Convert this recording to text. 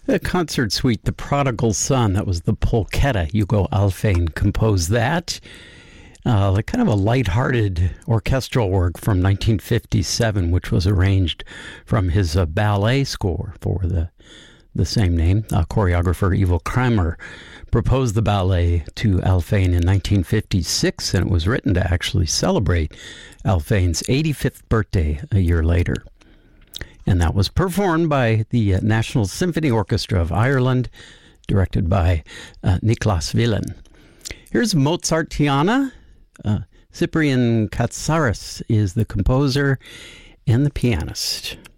The concert suite, The Prodigal Son, that was the polketta. Hugo Alfvén composed that. Kind of a lighthearted orchestral work from 1957, which was arranged from his ballet score for the same name. Choreographer Ivo Kramer proposed the ballet to Alfvén in 1956, and it was written to actually celebrate Alfvén's 85th birthday a year later. And that was performed by the National Symphony Orchestra of Ireland, directed by Niklas Willen. Here's Mozartiana. Cyprian Katsaris is the composer and the pianist.